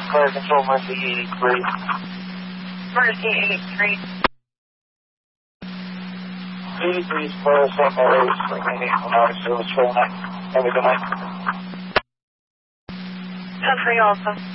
Fire Control, Mercy 83. Mercy 83. 83 Square, St. Mary's, remaining on our service for the night. Have a good night. 10-3 also.